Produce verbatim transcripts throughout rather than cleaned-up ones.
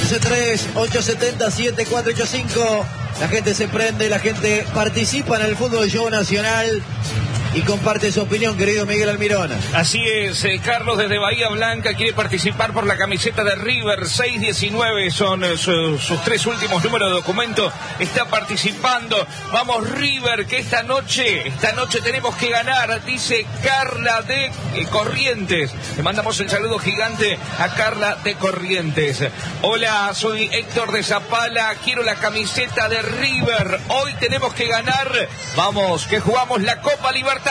once tres, ocho siete cero, siete cuatro ocho cinco. La gente se prende, la gente participa en el fútbol show nacional y comparte su opinión, querido Miguel Almirón. Así es, eh, Carlos desde Bahía Blanca quiere participar por la camiseta de River. Seis diecinueve son eh, su, sus tres últimos números de documento. Está participando. Vamos River, que esta noche, esta noche tenemos que ganar, dice Carla de eh, Corrientes. Le mandamos el saludo gigante a Carla de Corrientes. Hola, soy Héctor de Zapala, quiero la camiseta de River. Hoy tenemos que ganar. Vamos, que jugamos la Copa Libertadores.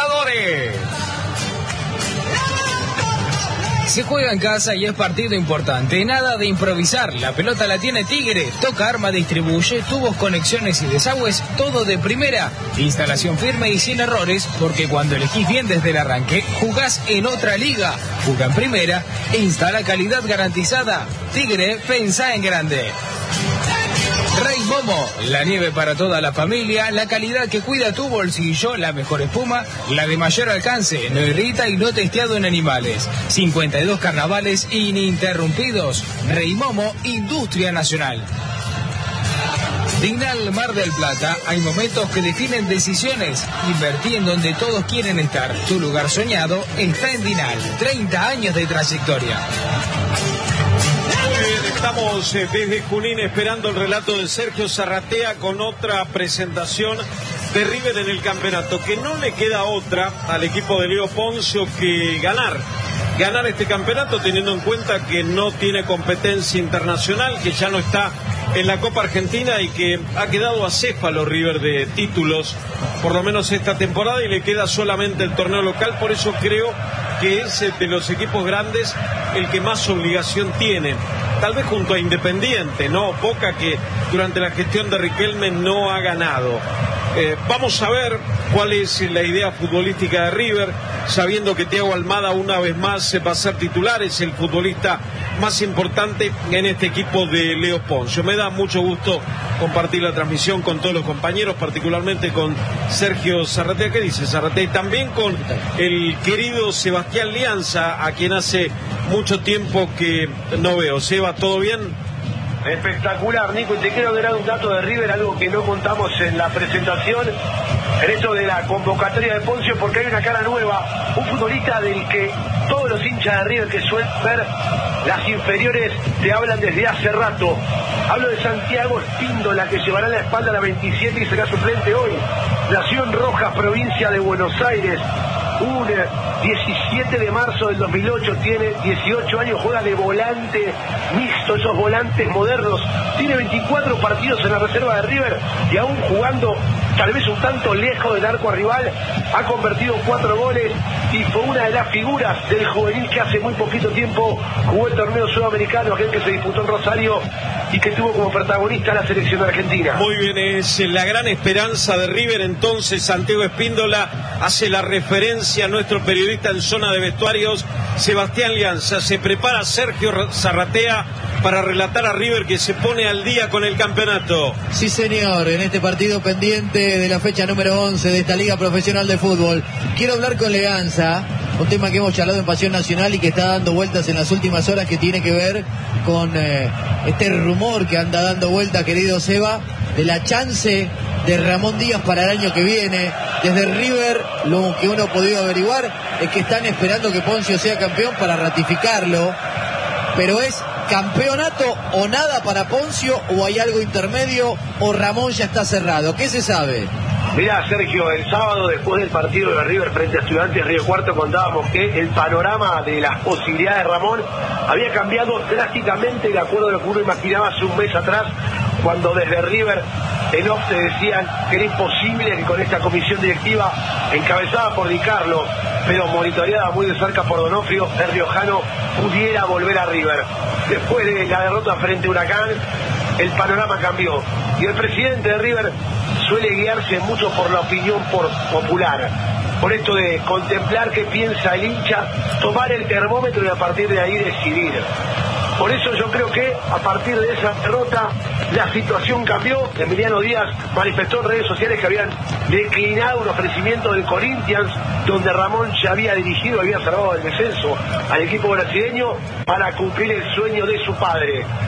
Se juega en casa y es partido importante, nada de improvisar, la pelota la tiene Tigre, toca, arma, distribuye, tubos, conexiones y desagües, todo de primera, instalación firme y sin errores, porque cuando elegís bien desde el arranque, jugás en otra liga, juega en primera e instala calidad garantizada. Tigre, pensá en grande. Rey Momo, la nieve para toda la familia, la calidad que cuida tu bolsillo, la mejor espuma, la de mayor alcance, no irrita y no testeado en animales. cincuenta y dos carnavales ininterrumpidos. Rey Momo, industria nacional. Dignal Mar del Plata, hay momentos que definen decisiones. Invertí en donde todos quieren estar. Tu lugar soñado está en Dinal. treinta años de trayectoria. Estamos eh, desde Junín esperando el relato de Sergio Zarratea con otra presentación de River en el campeonato, que no le queda otra al equipo de Leo Poncio que ganar. Ganar este campeonato teniendo en cuenta que no tiene competencia internacional, que ya no está en la Copa Argentina y que ha quedado acéfalo River de títulos, por lo menos esta temporada, y le queda solamente el torneo local. Por eso creo que es de los equipos grandes el que más obligación tiene, tal vez junto a Independiente, ¿no? Boca, que durante la gestión de Riquelme no ha ganado. Eh, vamos a ver cuál es la idea futbolística de River, sabiendo que Thiago Almada una vez más va a ser titular, es el futbolista más importante en este equipo de Leo Poncio. Me da mucho gusto compartir la transmisión con todos los compañeros, particularmente con Sergio Zarratea. ¿Qué dice Zarratea? Y también con el querido Sebastián Lianza, a quien hace mucho tiempo que no veo. Seba, ¿todo bien? Espectacular, Nico, y te quiero dar un dato de River, algo que no contamos en la presentación, en esto de la convocatoria de Poncio, porque hay una cara nueva, un futbolista del que todos los hinchas de River que suelen ver las inferiores te hablan desde hace rato. Hablo de Santiago Espíndola, que llevará la espalda a la veintisiete y será suplente hoy. Nació en Rojas, provincia de Buenos Aires, un diecisiete de marzo del dos mil ocho, tiene dieciocho años, juega de volante mixto, esos volantes modernos, tiene veinticuatro partidos en la reserva de River y aún jugando tal vez un tanto lejos del arco rival, ha convertido cuatro goles y fue una de las figuras del juvenil que hace muy poquito tiempo jugó el torneo sudamericano, aquel que se disputó en Rosario y que tuvo como protagonista la selección argentina. Muy bien, es la gran esperanza de River. Entonces Santiago Espíndola hace la referencia a nuestro periodista en zona de vestuarios, Sebastián Lianza. Se prepara Sergio Zarratea para relatar a River, que se pone al día con el campeonato. Sí, señor, en este partido pendiente de la fecha número once de esta Liga Profesional de Fútbol. Quiero hablar con Leganza, un tema que hemos charlado en Pasión Nacional y que está dando vueltas en las últimas horas, que tiene que ver con eh, este rumor que anda dando vuelta, querido Seba, de la chance de Ramón Díaz para el año que viene. Desde River, lo que uno ha podido averiguar es que están esperando que Poncio sea campeón para ratificarlo, pero es campeonato o nada para Poncio, o hay algo intermedio, o Ramón ya está cerrado. ¿Qué se sabe? Mirá, Sergio, el sábado después del partido de River frente a Estudiantes Río Cuarto contábamos que el panorama de las posibilidades de Ramón había cambiado drásticamente de acuerdo a lo que uno imaginaba hace un mes atrás, cuando desde River en off te decían que era imposible que con esta comisión directiva encabezada por Di Carlo, pero monitoreada muy de cerca por Donofrio, el riojano pudiera volver a River. Después de la derrota frente a Huracán, el panorama cambió y el presidente de River suele guiarse mucho por la opinión por popular, por esto de contemplar qué piensa el hincha, tomar el termómetro y a partir de ahí decidir. Por eso yo creo que a partir de esa derrota la situación cambió. Emiliano Díaz manifestó en redes sociales que habían declinado un ofrecimiento del Corinthians, donde Ramón ya había dirigido, había salvado el descenso al equipo brasileño para cumplir el sueño de su padre.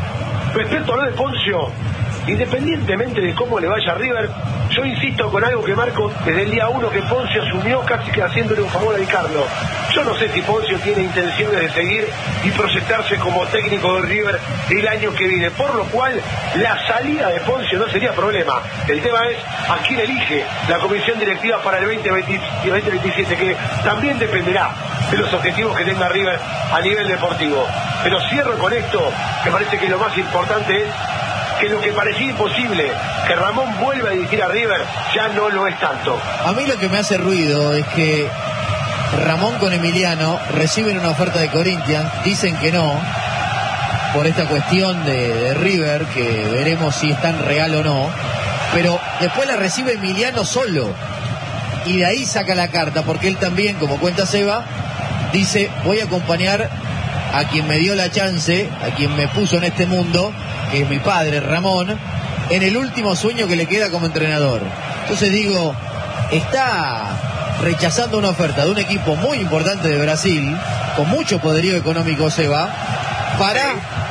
Respecto a lo de Poncio, independientemente de cómo le vaya a River, yo insisto con algo que marco desde el día uno, que Poncio asumió casi que haciéndole un favor a Di Carlo. Yo no sé si Poncio tiene intenciones de seguir y proyectarse como técnico de River el año que viene, por lo cual la salida de Poncio no sería problema. El tema es a quién elige la comisión directiva para el veinte veinte y veinte veintisiete, que también dependerá de los objetivos que tenga River a nivel deportivo. Pero cierro con esto, que parece que lo más importante es que lo que parecía imposible, que Ramón vuelva a dirigir a River, ya no lo es tanto. A mí lo que me hace ruido es que Ramón con Emiliano reciben una oferta de Corinthians, dicen que no, por esta cuestión de, de River, que veremos si es tan real o no, pero después la recibe Emiliano solo, y de ahí saca la carta, porque él también, como cuenta Seba, dice: voy a acompañar a quien me dio la chance, a quien me puso en este mundo, que es mi padre, Ramón, en el último sueño que le queda como entrenador. Entonces digo, está rechazando una oferta de un equipo muy importante de Brasil, con mucho poderío económico, Seba, para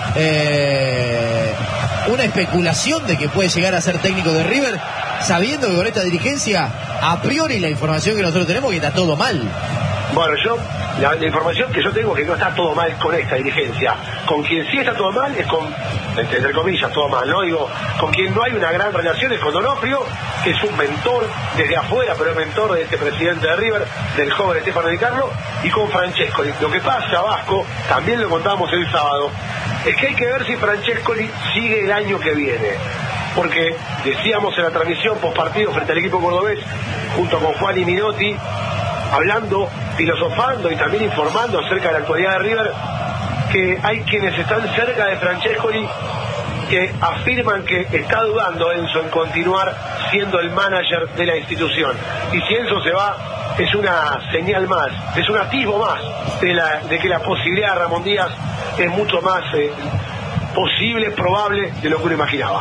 eh, una especulación de que puede llegar a ser técnico de River, sabiendo que con esta dirigencia, a priori la información que nosotros tenemos, que está todo mal. Bueno, yo, la, la información que yo tengo es que no está todo mal con esta dirigencia. Con quien sí está todo mal es con, entre comillas, todo mal, ¿no? Digo, con quien no hay una gran relación es con Donofrio, que es un mentor desde afuera, pero es mentor de este presidente de River, del joven Stefano Di Carlo, y con Francescoli. Lo que pasa, Vasco, también lo contábamos el sábado, es que hay que ver si Francescoli sigue el año que viene. Porque decíamos en la transmisión postpartido frente al equipo cordobés, junto con Juan y Minotti, hablando, filosofando y también informando acerca de la actualidad de River, que hay quienes están cerca de Francescoli que afirman que está dudando Enzo en continuar siendo el manager de la institución. Y si Enzo se va, es una señal más, es un atisbo más de, la, de que la posibilidad de Ramón Díaz es mucho más eh, posible, probable de lo que uno imaginaba.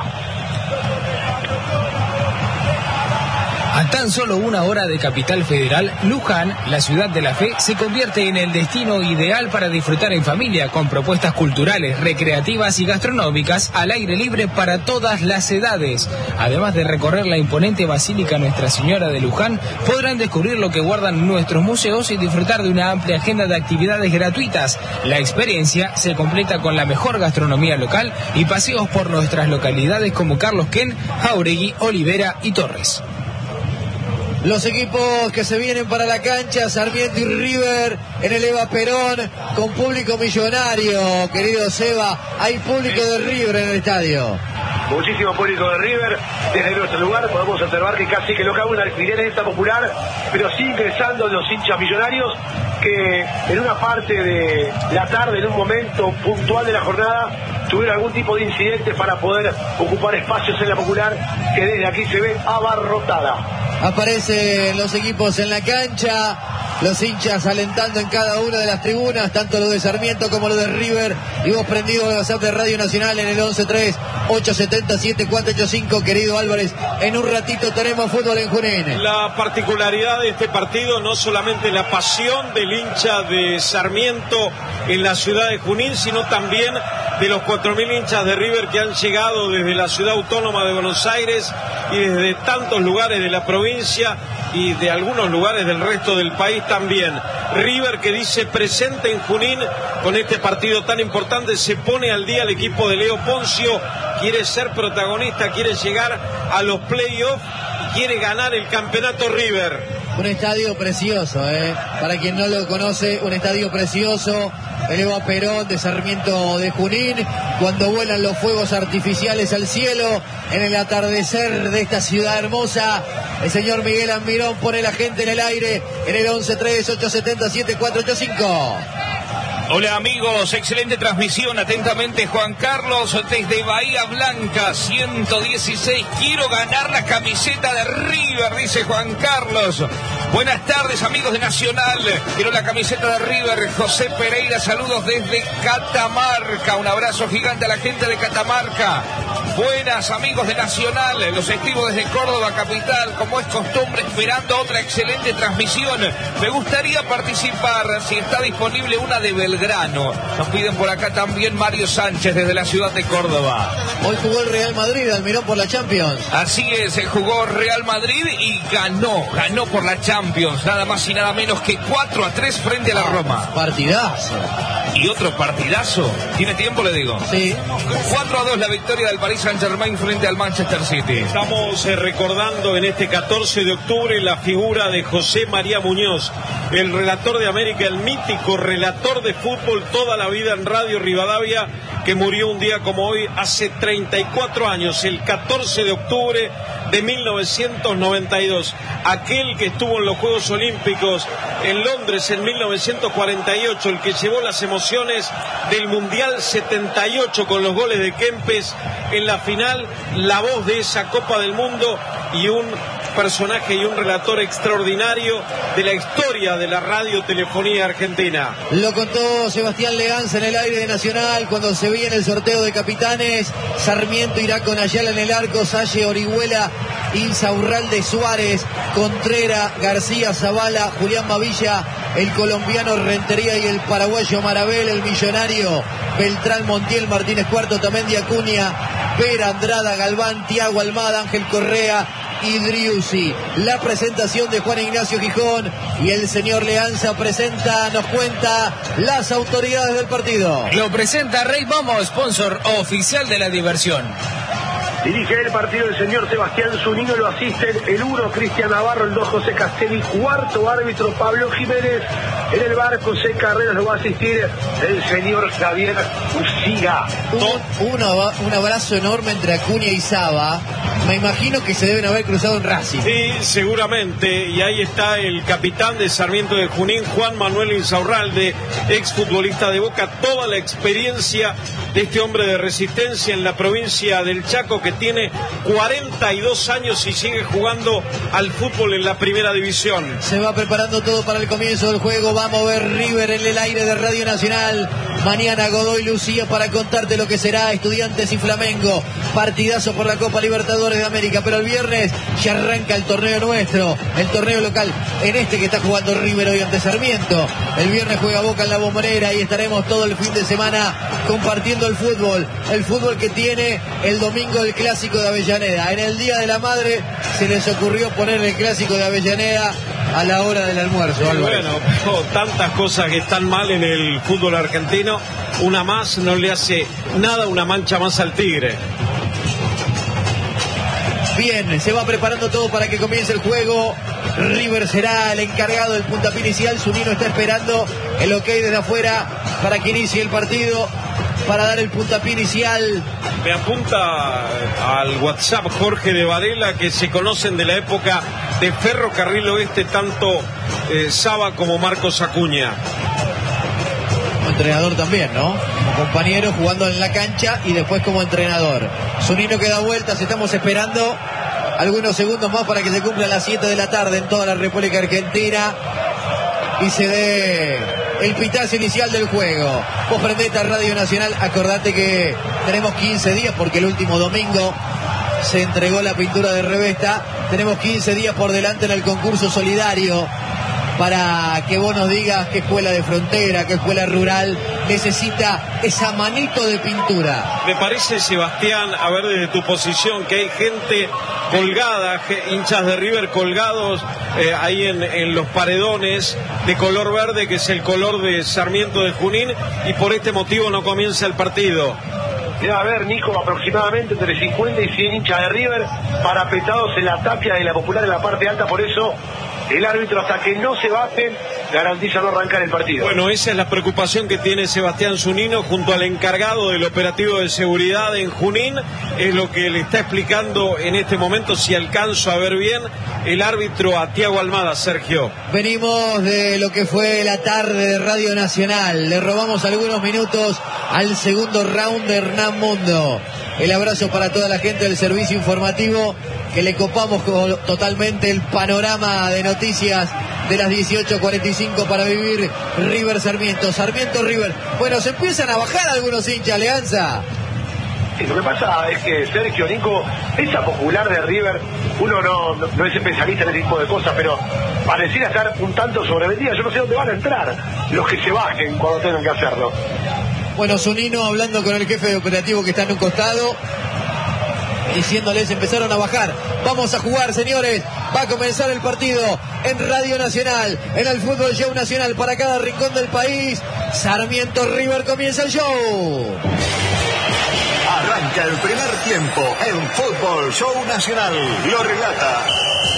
A tan solo una hora de Capital Federal, Luján, la ciudad de la fe, se convierte en el destino ideal para disfrutar en familia, con propuestas culturales, recreativas y gastronómicas al aire libre para todas las edades. Además de recorrer la imponente Basílica Nuestra Señora de Luján, podrán descubrir lo que guardan nuestros museos y disfrutar de una amplia agenda de actividades gratuitas. La experiencia se completa con la mejor gastronomía local y paseos por nuestras localidades como Carlos Ken, Jáuregui, Olivera y Torres. Los equipos que se vienen para la cancha, Sarmiento y River en el Eva Perón, con público millonario, querido Seba. Hay público de River en el estadio. Muchísimo público de River. Desde nuestro lugar podemos observar que casi que no cabe un alquiler en esta popular, pero sí ingresando los hinchas millonarios, que en una parte de la tarde, en un momento puntual de la jornada, tuvieron algún tipo de incidente para poder ocupar espacios en la popular, que desde aquí se ve abarrotada. Aparecen los equipos en la cancha, los hinchas alentando en cada una de las tribunas, tanto lo de Sarmiento como lo de River. Y vos prendido de WhatsApp de Radio Nacional en el once tres ocho siete siete cuatro ocho cinco. Querido Álvarez, en un ratito tenemos fútbol en Junín. La particularidad de este partido, no solamente la pasión del hincha de Sarmiento en la ciudad de Junín, sino también de los cuatro mil hinchas de River que han llegado desde la ciudad autónoma de Buenos Aires y desde tantos lugares de la provincia y de algunos lugares del resto del país también. River, que dice presente en Junín con este partido tan importante, se pone al día el equipo de Leo Poncio, quiere ser protagonista, quiere llegar a los playoffs y quiere ganar el campeonato River. Un estadio precioso, ¿eh? Para quien no lo conoce, un estadio precioso. El Eva Perón de Sarmiento de Junín, cuando vuelan los fuegos artificiales al cielo en el atardecer de esta ciudad hermosa. El señor Miguel Almirón pone la gente en el aire en el once tres ocho siete siete cuatro ocho cinco. Hola amigos, excelente transmisión, atentamente Juan Carlos desde Bahía Blanca, ciento dieciséis, quiero ganar la camiseta de River, dice Juan Carlos. Buenas tardes amigos de Nacional, quiero la camiseta de River. José Pereira, saludos desde Catamarca, un abrazo gigante a la gente de Catamarca. Buenas amigos de Nacional, los escribo desde Córdoba capital, como es costumbre, esperando otra excelente transmisión. Me gustaría participar, si está disponible una de Belgrano Belgrano. Nos piden por acá también Mario Sánchez desde la ciudad de Córdoba. Hoy jugó el Real Madrid, Almirón, por la Champions. Así es, se jugó Real Madrid y ganó, ganó por la Champions, nada más y nada menos que cuatro a tres frente a la Roma. Partidazo. Y otro partidazo. ¿Tiene tiempo, le digo? Sí. cuatro a dos la victoria del Paris Saint-Germain frente al Manchester City. Estamos eh, recordando en este catorce de octubre la figura de José María Muñoz, el relator de América, el mítico relator de fútbol toda la vida en Radio Rivadavia, que murió un día como hoy hace treinta y cuatro años, el catorce de octubre de mil novecientos noventa y dos. Aquel que estuvo en los Juegos Olímpicos en Londres en mil novecientos cuarenta y ocho, el que llevó las emociones del Mundial setenta y ocho con los goles de Kempes en la final, la voz de esa Copa del Mundo y un personaje y un relator extraordinario de la historia de la radiotelefonía argentina. Lo contó Sebastián Leganza en el aire de Nacional cuando se veía en el sorteo de capitanes. Sarmiento irá con Ayala en el arco, Salle, Orihuela, Insaurralde, Suárez, Contrera, García, Zavala, Julián Mavilla, el colombiano Rentería y el paraguayo Marabel, el millonario Beltrán, Montiel, Martínez Cuarto, Tamendi, Acuña, Pera, Andrada, Galván, Tiago Almada, Ángel Correa y Driussi. La presentación de Juan Ignacio Gijón y el señor Leanza presenta, nos cuenta las autoridades del partido. Lo presenta Rey Momo, sponsor oficial de la diversión. Dirige el partido el señor Sebastián Zunino, lo asisten el uno Cristian Navarro, el dos José Castelli, cuarto árbitro Pablo Jiménez, en el bar José Carreras lo va a asistir el señor Javier Uciga. Un, un, un abrazo enorme entre Acuña y Saba. Me imagino que se deben haber cruzado en Racing. Sí, seguramente, y ahí está el capitán de Sarmiento de Junín, Juan Manuel Insaurralde, exfutbolista de Boca, toda la experiencia de este hombre de Resistencia en la provincia del Chaco, que tiene cuarenta y dos años y sigue jugando al fútbol en la primera división. Se va preparando todo para el comienzo del juego. Vamos a ver River en el aire de Radio Nacional. Mañana Godoy Lucía para contarte lo que será Estudiantes y Flamengo. Partidazo por la Copa Libertadores de América. Pero el viernes ya arranca el torneo nuestro, el torneo local, en este que está jugando River hoy ante Sarmiento. El viernes juega Boca en la Bombonera y estaremos todo el fin de semana compartiendo el fútbol. El fútbol que tiene el domingo el Clásico de Avellaneda. En el Día de la Madre se les ocurrió poner el Clásico de Avellaneda a la hora del almuerzo. Sí, bueno, oh, tantas cosas que están mal en el fútbol argentino. Una más no le hace nada, una mancha más al Tigre. Bien, se va preparando todo para que comience el juego. River será el encargado del puntapié inicial. Zunino está esperando el ok desde afuera para que inicie el partido, para dar el puntapié inicial. Me apunta al WhatsApp Jorge de Varela que se conocen de la época de Ferrocarril Oeste, tanto eh, Saba como Marcos Acuña. Como entrenador también, ¿no? Como compañero jugando en la cancha y después como entrenador. Zunino que da vueltas, estamos esperando algunos segundos más para que se cumplan las siete de la tarde en toda la República Argentina y se dé el pitazo inicial del juego. Vos prendete a Radio Nacional, acordate que tenemos quince días porque el último domingo se entregó la pintura de Revesta. Tenemos quince días por delante en el concurso solidario para que vos nos digas qué escuela de frontera, qué escuela rural necesita esa manito de pintura. Me parece, Sebastián, a ver desde tu posición, que hay gente colgada, hinchas de River colgados eh, ahí en, en los paredones de color verde, que es el color de Sarmiento de Junín, y por este motivo no comienza el partido. Debe haber, Nico, aproximadamente entre cincuenta y cien hinchas de River parapetados en la tapia de la Popular en la parte alta, por eso el árbitro, hasta que no se baten, garantiza no arrancar el partido. Bueno, esa es la preocupación que tiene Sebastián Zunino junto al encargado del operativo de seguridad en Junín. Es lo que le está explicando en este momento, si alcanzo a ver bien, el árbitro a Tiago Almada. Sergio. Venimos de lo que fue la tarde de Radio Nacional. Le robamos algunos minutos al segundo round de Hernán Mundo. El abrazo para toda la gente del servicio informativo, que le copamos totalmente el panorama de noticias de las dieciocho cuarenta y cinco para vivir River Sarmiento. Sarmiento River. Bueno, se empiezan a bajar algunos hinchas, Leanza. Sí, lo que pasa es que Sergio, Nico, esa popular de River, uno no, no, no es especialista en ese tipo de cosas, pero pareciera estar un tanto sobrevendida. Yo no sé dónde van a entrar los que se bajen cuando tengan que hacerlo. Bueno, Zunino hablando con el jefe de operativo que está en un costado, diciéndoles empezaron a bajar. Vamos a jugar, señores. Va a comenzar el partido en Radio Nacional, en el Fútbol Show Nacional para cada rincón del país. Sarmiento River, comienza el show. Arranca el primer tiempo en Fútbol Show Nacional. Lo relata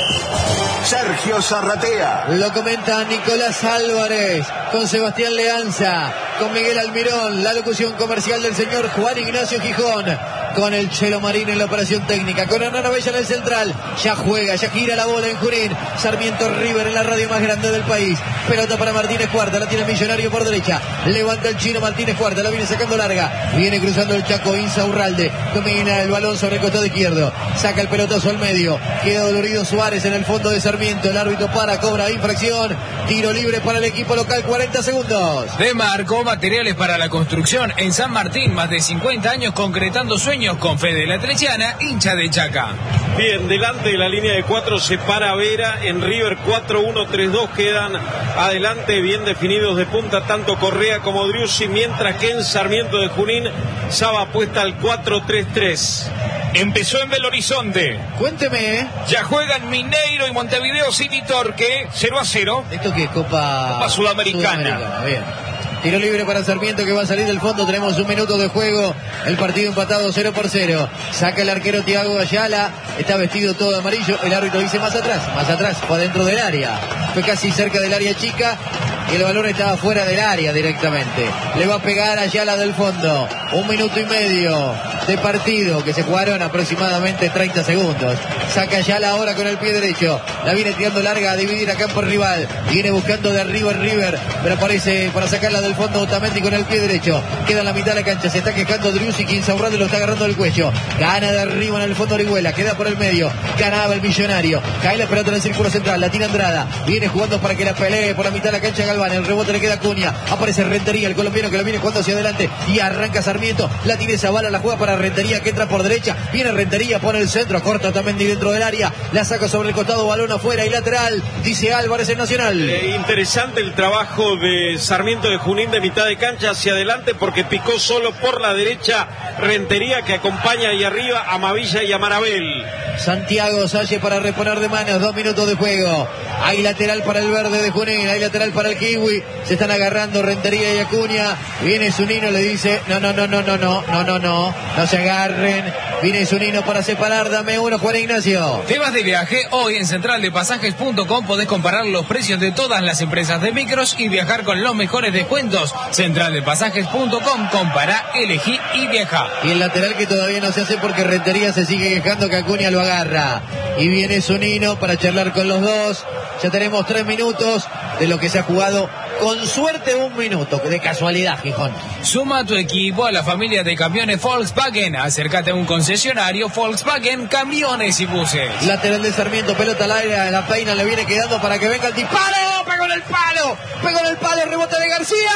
Sergio Zarratea. Lo comenta Nicolás Álvarez con Sebastián Leanza, con Miguel Almirón. La locución comercial del señor Juan Ignacio Gijón, con el Chelo Marín en la operación técnica, con Hernán Abella en el central. Ya juega, ya gira la bola en Junín. Sarmiento River en la radio más grande del país. Pelota para Martínez Cuarta, la tiene Millonario por derecha. Levanta el chino Martínez Cuarta, la viene sacando larga. Viene cruzando el Chaco Insaurralde. Domina el balón sobre el costado izquierdo. Saca el pelotazo al medio. Queda dolorido Suárez en el fondo de Sarmiento. El árbitro para, cobra infracción. Tiro libre para el equipo local, cuarenta segundos. Demarco Materiales para la Construcción en San Martín, más de cincuenta años concretando sueños con Fede La Trechana, hincha de Chaca. Bien, delante de la línea de cuatro se para Vera. En River cuatro uno tres dos quedan adelante bien definidos de punta tanto Correa como Driussi, mientras que en Sarmiento de Junín Saba apuesta al cuatro tres tres. Empezó en Belo Horizonte. Cuénteme, ¿eh? Ya juegan Mineiro y Montevideo City Torque, cero a cero. ¿Esto qué es? Copa, Copa Sudamericana. Sudamericana. Bien. Tiro libre para Sarmiento que va a salir del fondo. Tenemos un minuto de juego. El partido empatado cero por cero. Saca el arquero Thiago Ayala. Está vestido todo de amarillo. El árbitro dice más atrás. Más atrás. Fue dentro del área. Fue casi cerca del área chica. Y el balón estaba fuera del área directamente. Le va a pegar Ayala del fondo. Un minuto y medio de partido que se jugaron aproximadamente treinta segundos. Saca Ayala ahora con el pie derecho. La viene tirando larga a dividir a campo rival. Viene buscando de arriba el River. Pero aparece para sacarla del fondo Otamendi con el pie derecho. Queda en la mitad de la cancha. Se está quejando Driussi. Insaurralde lo está agarrando del cuello. Gana de arriba en el fondo Orihuela. Queda por el medio. Ganaba el Millonario. Cae la pelota en el círculo central. La tira Andrada. Viene jugando para que la pelee por la mitad de la cancha Galván. El rebote le queda a Cunha. Aparece Rentería, el colombiano que lo viene jugando hacia adelante. Y arranca Sarmiento. La tiene Zavala. La juega para Rentería que entra por derecha. Viene Rentería. Pone el centro. Corta Otamendi dentro del área. La saca sobre el costado. Balón afuera y lateral. Dice Álvarez en Nacional. Eh, interesante el trabajo de Sarmiento de Junín de mitad de cancha hacia adelante porque picó solo por la derecha Rentería que acompaña ahí arriba a Mavilla y a Marabel. Santiago Salle para reponer de manos. Dos minutos de juego. Hay lateral para el verde de Junín. Hay lateral para el Kiwi. Se están agarrando Rentería y Acuña. Viene Zunino, le dice no, no, no, no, no, no, no, no, no. No se agarren. Viene Zunino para separar. Dame uno, Juan Ignacio. Te vas de viaje. Hoy en central de pasajes punto com podés comparar los precios de todas las empresas de micros y viajar con los mejores descuentos. central de pasajes punto com. Compará, elegí y viaja. Y el lateral que todavía no se hace porque Rentería se sigue quejando que Acuña lo agarra. Y viene Zunino para charlar con los dos. Ya tenemos tres minutos de lo que se ha jugado. Con suerte un minuto, de casualidad, Gijón. Suma a tu equipo a la familia de camiones Volkswagen. Acércate a un concesionario Volkswagen, camiones y buses. Lateral de Sarmiento, pelota al aire, la peina le viene quedando para que venga el disparo. Pegó en el palo, pegó en el palo, rebote de García.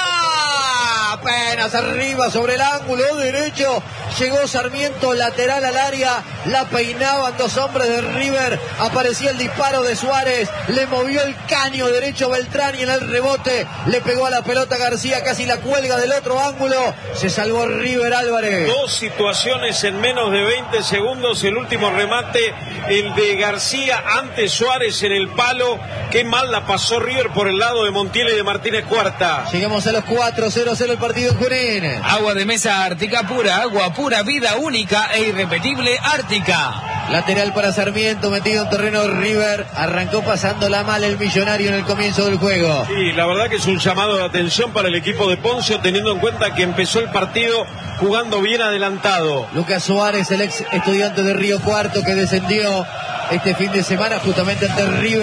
Apenas arriba sobre el ángulo derecho. Llegó Sarmiento, lateral al área. La peinaban dos hombres de River. Aparecía el disparo de Suárez. Le movió el caño derecho Beltrán y en el rebote le pegó a la pelota García. Casi la cuelga del otro ángulo. Se salvó River Álvarez. Dos situaciones en menos de veinte segundos. El último remate, el de García ante Suárez en el palo. Qué mal la pasó River por el lado de Montiel y de Martínez Cuarta. Llegamos a los cuatro cero cero el partido en Junín. Agua de mesa Ártica pura, agua pura, vida única e irrepetible Ártica. Lateral para Sarmiento, metido en terreno River. Arrancó pasándola mal el Millonario en el comienzo del juego. Sí, la verdad que es un llamado de atención para el equipo de Poncio, teniendo en cuenta que empezó el partido jugando bien adelantado. Lucas Suárez, el ex estudiante de Río Cuarto que descendió este fin de semana justamente ante River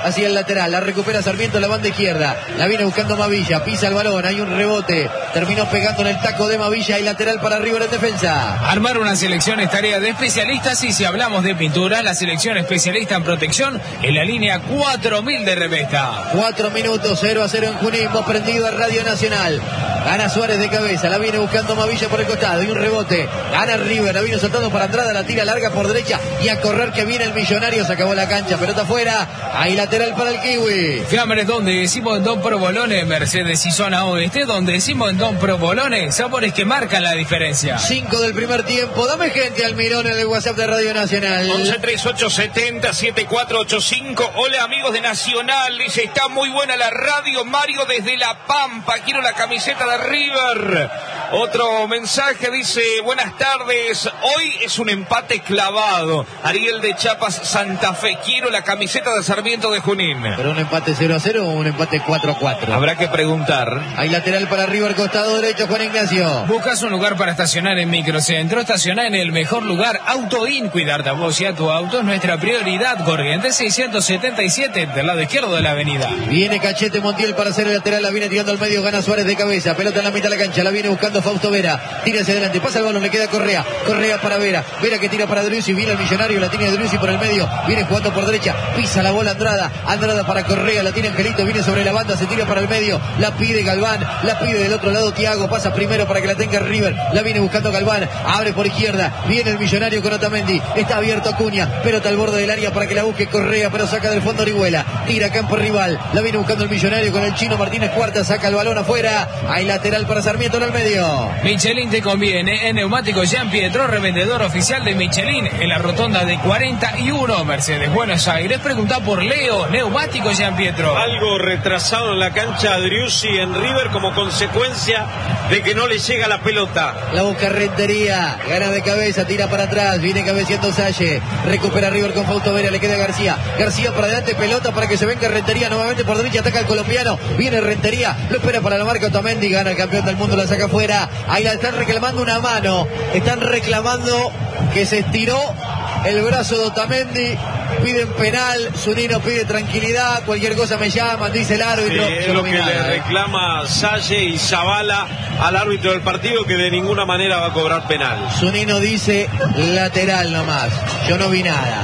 hacia el lateral. La recupera Sarmiento en la banda izquierda. La viene buscando Mavilla. Pisa el balón. Hay un rebote. Terminó pegando en el taco de Mavilla y lateral para River en defensa. Armar una selección es tarea de especialistas y si hablamos de pintura, la selección especialista en protección en la línea cuatro mil de Revesta. Cuatro minutos, cero a cero en Junín. Vos prendido a Radio Nacional. Gana Suárez de cabeza. La viene buscando Mavilla por el costado. Y un rebote. Gana River. La viene soltando para Andrada. La tira larga por derecha. Y a correr que viene el Millonario. Se acabó la cancha. Pelota afuera. Ahí lateral para el Kiwi. Fiambres, donde decimos en Don Provolone, Mercedes y zona oeste, donde decimos en Don Provolone, sabores que marcan la diferencia. Cinco del primer tiempo. Dame gente al mirón en el WhatsApp de Radio Nacional. once treinta y ocho setenta setenta y cuatro ochenta y cinco. Hola amigos de Nacional. Dice, está muy buena la radio. Mario desde La Pampa. Quiero la camiseta de River. Otro mensaje dice, buenas tardes. Hoy es un empate clavado. Ariel de Chiapas, Santa Fe. Quiero la camiseta de Sarmiento de Junín. ¿Pero un empate cero a cero o un empate cuatro a cuatro? Habrá que preguntar. Hay lateral para River, costado derecho, Juan Ignacio. ¿Buscas un lugar para estacionar en Microcentro? Estacionar en el mejor lugar, Autoin. Cuidarte a vos y a tu auto es nuestra prioridad. Corrientes seiscientos setenta y siete, del lado izquierdo de la avenida. Viene Cachete Montiel para hacer el lateral. La viene tirando al medio, gana Suárez de cabeza. Pelota en la mitad de la cancha. La viene buscando Fausto Vera. Tira hacia adelante, pasa el balón, le queda Correa. Correa para Vera. Vera que tira para Driussi. Viene el Millonario, la tiene Driussi por el medio. Viene jugando por derecha. Pisa la bola Andrada. Andrada para Correa. La tiene Angelito. Viene sobre la banda. Se tira para el medio. La pide Galván. La pide del otro lado Thiago. Pasa primero para que la tenga River. La viene buscando Galván. Abre por izquierda. Viene el Millonario con Otamendi. Está abierto Acuña. Pelota al borde del área para que la busque Correa. Pero saca del fondo Orihuela. Tira campo rival. La viene buscando el Millonario con el chino Martínez Cuarta. Saca el balón afuera. Hay lateral para Sarmiento en el medio. Michelin te conviene. En Neumáticos Jean Pietro, revendedor oficial de Michelin. En la rotonda de cuarenta y uno, Mercedes, Buenos Aires. Pregunta por Leo. Neumáticos Jean Pietro. Algo retrasado en la cancha Driussi en River como consecuencia de que no le llega la pelota. La busca Rentería. Gana de cabeza. Tira para atrás. Viene cabeceando Salle. Recupera River con Fausto Vera. Le queda García. García para adelante. Pelota para que se venga Rentería. Nuevamente por derecha. Ataca el colombiano. Viene Rentería. Lo espera para la marca Otamendi. Gana el campeón del mundo. La saca afuera. Ahí la están reclamando una mano. Están reclamando que se estiró el brazo de Otamendi. Piden penal. Zunino pide tranquilidad. Cualquier cosa me llaman, dice el árbitro. Sí, es lo que le reclama Salle y Zavala al árbitro del partido, que de ninguna manera va a cobrar penal. Zunino dice lateral nomás. Yo no vi nada.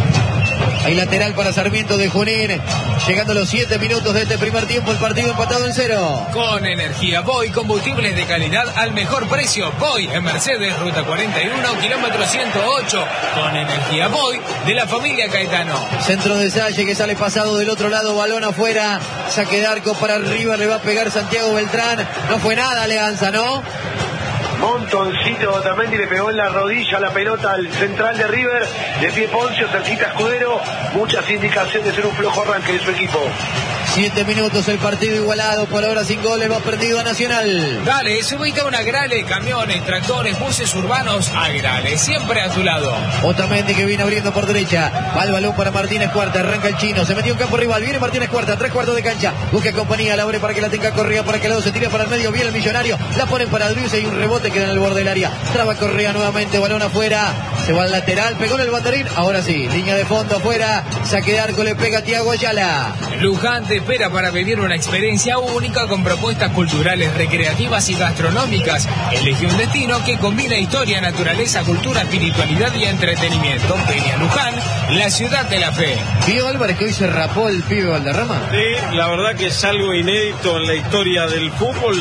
Hay lateral para Sarmiento de Junín. Llegando los siete minutos de este primer tiempo, el partido empatado en cero. Con energía Boy, combustibles de calidad al mejor precio. Boy en Mercedes, ruta cuarenta y uno, kilómetro ciento ocho. Con energía Boy de la familia Caetano. Centro de Salle que sale pasado del otro lado, balón afuera. Saque de arco para River, le va a pegar Santiago Beltrán. No fue nada, Leanza, ¿no? Montoncito Otamendi le pegó en la rodilla la pelota al central de River, de pie Poncio, cerquita Escudero, muchas indicaciones en un flojo arranque de su equipo. Siete minutos el partido igualado, por ahora sin goles, va perdido a Nacional. Dale, se ubica una Grale, camiones, tractores, buses urbanos, a Grale, siempre a tu lado. Otamendi que viene abriendo por derecha, va el balón para Martínez Cuarta, arranca el chino, se metió en campo rival, viene Martínez Cuarta, tres cuartos de cancha, busca compañía, la abre para que la tenga Correa, para que el lado se tire para el medio, viene el Millonario, la ponen para Driussi y un rebote queda en el borde del área, traba Correa nuevamente, balón afuera, se va al lateral, pegó en el banderín, ahora sí, línea de fondo afuera, saque de arco, le pega Thiago Ayala. Luján te espera para vivir una experiencia única con propuestas culturales, recreativas y gastronómicas. Elige un destino que combina historia, naturaleza, cultura, espiritualidad y entretenimiento. Peña Luján, la ciudad de la fe. ¿Vio Álvarez que hoy se rapó el pibe Valderrama? Sí, la verdad que es algo inédito en la historia del fútbol.